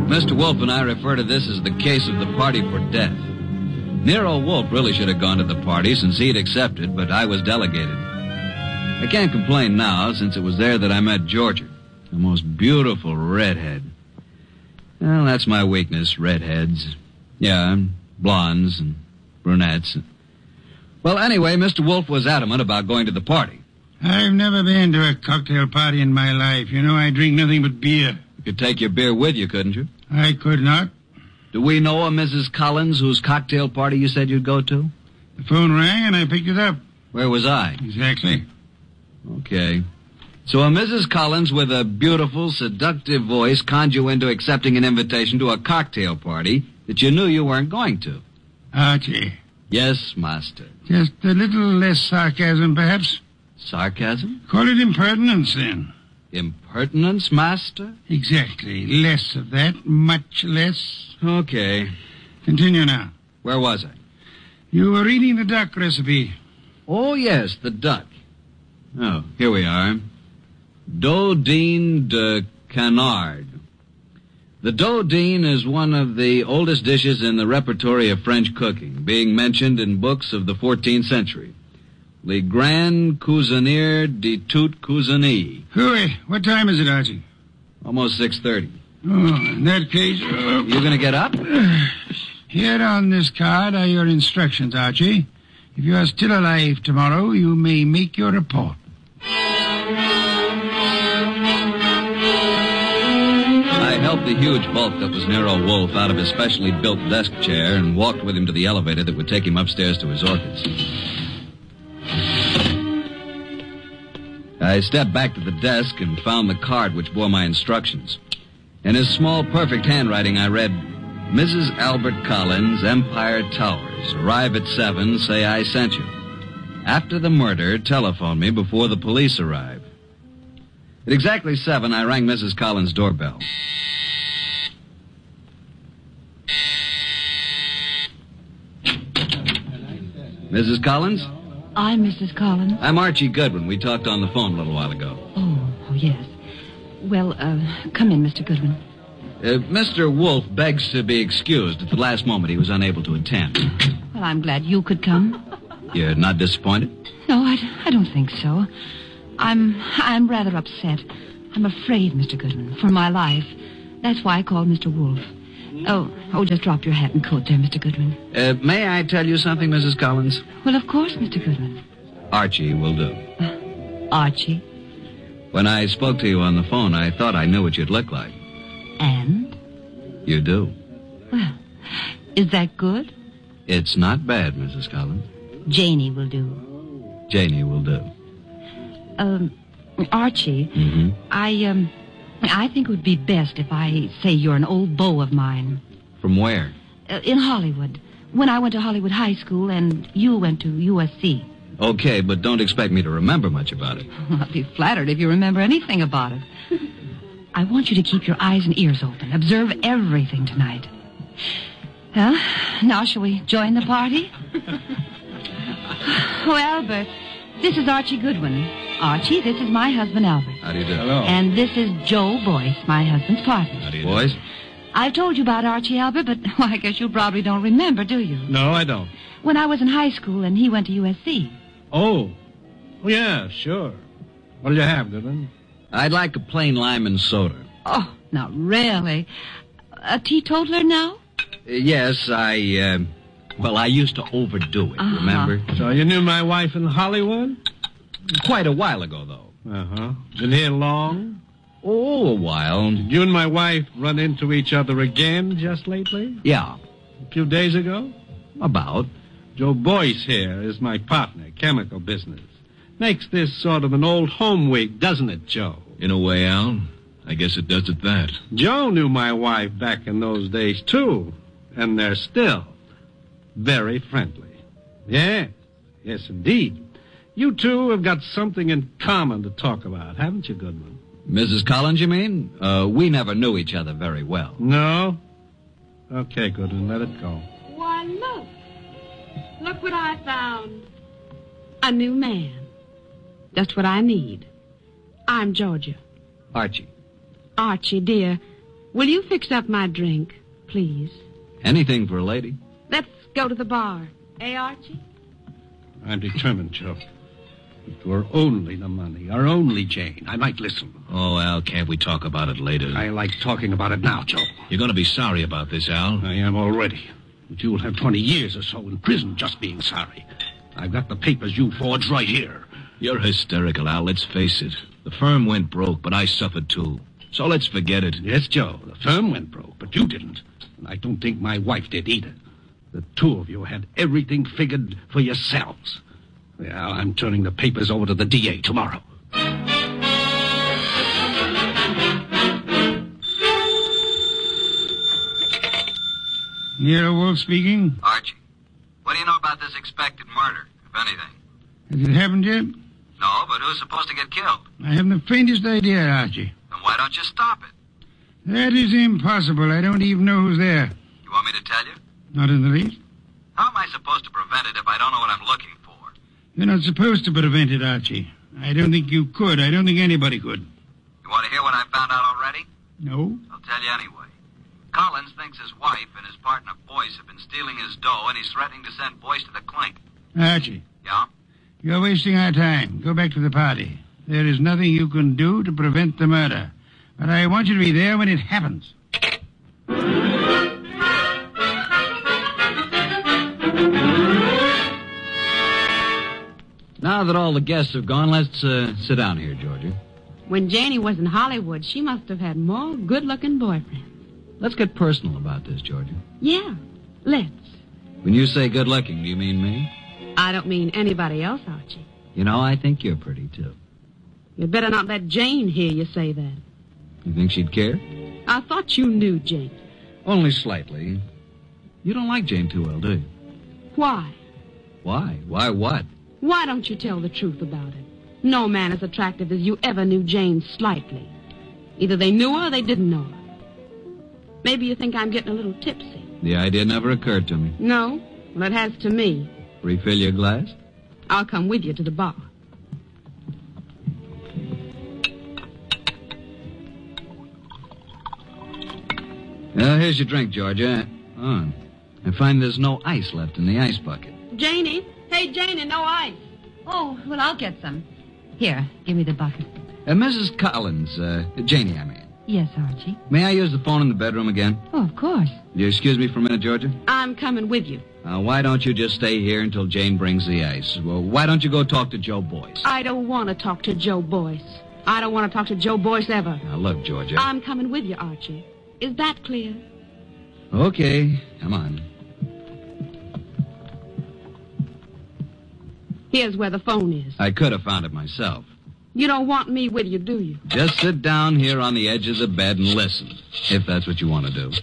Mr. Wolf and I refer to this as the case of the party for death. Nero Wolf really should have gone to the party since he'd accepted, but I was delegated. I can't complain now since it was there that I met Georgia, the most beautiful redhead. Well, that's my weakness, redheads. Yeah, blondes and brunettes. Well, anyway, Mr. Wolf was adamant about going to the party. I've never been to a cocktail party in my life. You know, I drink nothing but beer. You could take your beer with you, couldn't you? I could not. Do we know a Mrs. Collins whose cocktail party you said you'd go to? The phone rang and I picked it up. Where was I? Exactly. Okay. So a Mrs. Collins with a beautiful, seductive voice conned you into accepting an invitation to a cocktail party that you knew you weren't going to. Archie. Yes, master. Just a little less sarcasm, perhaps. Sarcasm? Call it impertinence, then. Impertinence, master? Exactly. Less of that. Much less. Okay. Continue now. Where was I? You were reading the duck recipe. Oh, yes, the duck. Oh, here we are. Dodine de canard. The dodine is one of the oldest dishes in the repertory of French cooking, being mentioned in books of the 14th century. Le Grand Cuisinier de toute Cuisine. Hooey, what time is it, Archie? Almost 6:30. Oh, in that case... You gonna get up? Here on this card are your instructions, Archie. If you are still alive tomorrow, you may make your report. I helped the huge bulk that was Nero Wolf out of his specially built desk chair and walked with him to the elevator that would take him upstairs to his orchids. I stepped back to the desk and found the card which bore my instructions. In his small, perfect handwriting, I read, Mrs. Albert Collins, Empire Towers. Arrive at 7, say I sent you. After the murder, telephone me before the police arrive. At exactly 7, I rang Mrs. Collins' doorbell. Mrs. Collins? I'm Mrs. Collins. I'm Archie Goodwin. We talked on the phone a little while ago. Oh, yes. Well, come in, Mr. Goodwin. Mr. Wolf begs to be excused. At the last moment, he was unable to attend. Well, I'm glad you could come. You're not disappointed? No, I don't think so. I'm rather upset. I'm afraid, Mr. Goodwin, for my life. That's why I called Mr. Wolf. Oh, just drop your hat and coat there, Mr. Goodwin. May I tell you something, Mrs. Collins? Well, of course, Mr. Goodwin. Archie will do. Archie? When I spoke to you on the phone, I thought I knew what you'd look like. And? You do. Well, is that good? It's not bad, Mrs. Collins. Janie will do. Janie will do. Archie, I think it would be best if I say you're an old beau of mine. From where? In Hollywood. When I went to Hollywood High School and you went to USC. Okay, but don't expect me to remember much about it. I'll be flattered if you remember anything about it. I want you to keep your eyes and ears open. Observe everything tonight. Well, now shall we join the party? Oh, Albert, this is Archie Goodwin. Archie, this is my husband, Albert. How do you do? Hello. And this is Joe Boyce, my husband's partner. How do you do? Boys? I've told you about Archie, Albert, but I guess you probably don't remember, do you? No, I don't. When I was in high school and he went to USC. Oh, yeah, sure. What'll you have, Goodwin? I'd like a plain lime and soda. Oh, now really? A teetotaler now? Yes, I used to overdo it, remember? So you knew my wife in Hollywood? Quite a while ago, though. Uh-huh. Been here long? Oh, a while. Did you and my wife run into each other again just lately? Yeah, A few days ago? about. Joe Boyce here is my partner, chemical business. Makes this sort of an old home week, doesn't it, Joe? In a way, Al. I guess it does at that. Joe knew my wife back in those days, too. And they're still very friendly. Yes, indeed. You two have got something in common to talk about, haven't you, Goodwin? Mrs. Collins, you mean? We never knew each other very well. No? Okay, Goodwin, let it go. Why, look. Look what I found. A new man. Just what I need. I'm Georgia. Archie. Archie, dear, Will you fix up my drink, please? Anything for a lady. Let's go to the bar. Eh, Archie? I'm determined, Joe. If it were only the money, or only Jane, I might listen. Oh, Al, can't we talk about it later? I like talking about it now, Joe. You're going to be sorry about this, Al. I am already. But you'll have 20 years or so in prison just being sorry. I've got the papers you forged right here. You're hysterical, Al. Let's face it. The firm went broke, but I suffered too. So let's forget it. Yes, Joe, the firm went broke, but you didn't. And I don't think my wife did either. The two of you had everything figured for yourselves. Well, I'm turning the papers over to the DA tomorrow. Nero Wolf speaking. Archie, what do you know about this expected murder, if anything? Has it happened yet? No, but who's supposed to get killed? I haven't the faintest idea, Archie. Then why don't you stop it? That is impossible. I don't even know who's there. You want me to tell you? Not in the least. How am I supposed to prevent it if I don't know what I'm looking for? You're not supposed to prevent it, Archie. I don't think you could. I don't think anybody could. You want to hear what I found out already? No? I'll tell you anyway. Collins thinks his wife and his partner Boyce have been stealing his dough, and he's threatening to send Boyce to the clink. Archie, Yeah? you're wasting our time. Go back to the party. There is nothing you can do to prevent the murder. But I want you to be there when it happens. Now that all the guests have gone, let's sit down here, Georgia. When Janie was in Hollywood, she must have had more good-looking boyfriends. Let's get personal about this, Georgia. Yeah, let's. When you say good-looking, do you mean me? I don't mean anybody else, Archie. You know, I think you're pretty, too. You'd better not let Jane hear you say that. You think she'd care? I thought you knew Jane. Only slightly. You don't like Jane too well, do you? Why? Why? Why what? Why don't you tell the truth about it? No man as attractive as you ever knew Jane slightly. Either they knew her or they didn't know her. Maybe you think I'm getting a little tipsy. The idea never occurred to me. No? Well, it has to me. Refill your glass? I'll come with you to the bar. Here's your drink, Georgia. Oh, I find there's no ice left in the ice bucket. Janie? Hey, Janie, no ice. Oh, well, I'll get some. Here, give me the bucket. Mrs. Collins, Janie, I mean. Yes, Archie. May I use the phone in the bedroom again? Oh, of course. Will you excuse me for a minute, Georgia? I'm coming with you. Why don't you just stay here until Jane brings the ice? Well, why don't you go talk to Joe Boyce? I don't want to talk to Joe Boyce. I don't want to talk to Joe Boyce ever. Now, look, Georgia. I'm coming with you, Archie. Is that clear? Okay, come on. Here's where the phone is. I could have found it myself. You don't want me with you, do you? Just sit down here on the edge of the bed and listen, if that's what you want to do.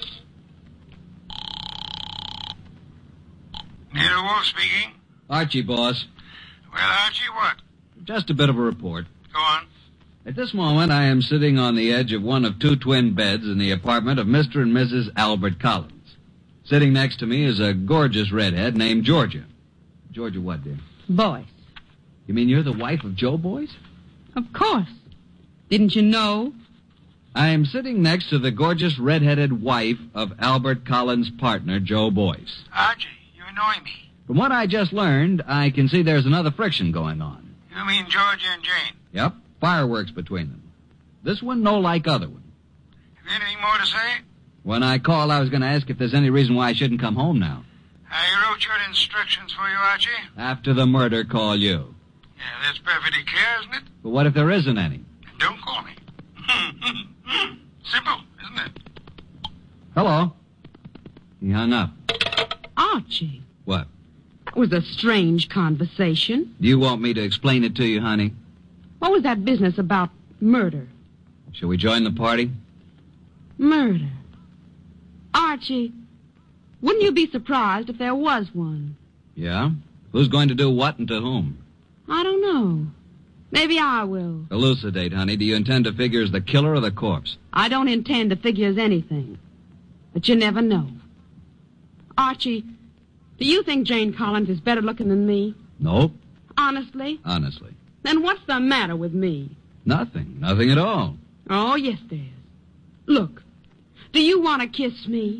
Nero Wolf speaking. Archie, boss. Well, Archie, what? Just a bit of a report. Go on. At this moment, I am sitting on the edge of one of two twin beds in the apartment of Mr. and Mrs. Albert Collins. Sitting next to me is a gorgeous redhead named Georgia. Georgia what, dear? Boyce. You mean you're the wife of Joe Boyce? Of course. Didn't you know? I am sitting next to the gorgeous redheaded wife of Albert Collins' partner, Joe Boyce. Archie, you're annoying me. From what I just learned, I can see there's another friction going on. You mean Georgia and Jane? Yep, fireworks between them. This one no like other one. Have you anything more to say? When I called, I was going to ask if there's any reason why I shouldn't come home now. I wrote your instructions for you, Archie. After the murder, call you. Yeah, that's perfectly clear, isn't it? But what if there isn't any? Don't call me. Simple, isn't it? Hello? He hung up. Archie. What? That was a strange conversation. Do you want me to explain it to you, honey? What was that business about murder? Shall we join the party? Murder. Archie, wouldn't you be surprised if there was one? Yeah? Who's going to do what and to whom? I don't know. Maybe I will. Elucidate, honey. Do you intend to figure as the killer or the corpse? I don't intend to figure as anything. But you never know. Archie, do you think Jane Collins is better looking than me? Nope. Honestly? Honestly. Then what's the matter with me? Nothing. Nothing at all. Oh, yes, there is. Look, Do you want to kiss me?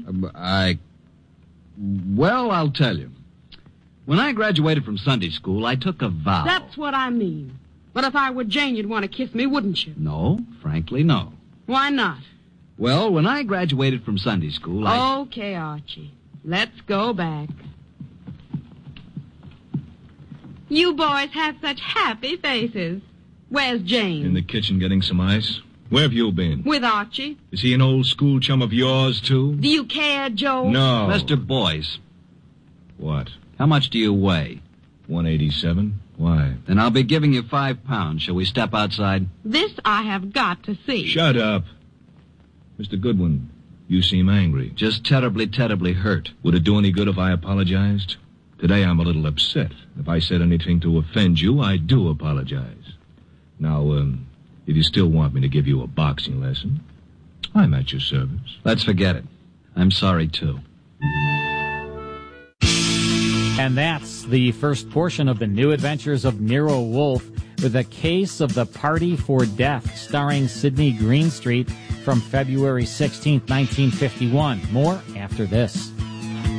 Well, I'll tell you. When I graduated from Sunday school, I took a vow. That's what I mean. But if I were Jane, you'd want to kiss me, wouldn't you? No, frankly, no. Why not? Well, when I graduated from Sunday school, Okay, Archie. Let's go back. You boys have such happy faces. Where's Jane? In the kitchen getting some ice. Where have you been? With Archie. Is he an old school chum of yours, too? Do you care, Joe? No. Mr. Boyce, What? how much do you weigh? 187? Why? Then I'll be giving you £5. Shall we step outside? This I have got to see. Shut up. Mr. Goodwin, you seem angry. Just terribly hurt. Would it do any good if I apologized? Today I'm a little upset. If I said anything to offend you, I do apologize. Now, if you still want me to give you a boxing lesson, I'm at your service. Let's forget it. I'm sorry, too. And that's the first portion of the New Adventures of Nero Wolfe with A Case of the Party for Death, starring Sidney Greenstreet, from February 16, 1951. More after this.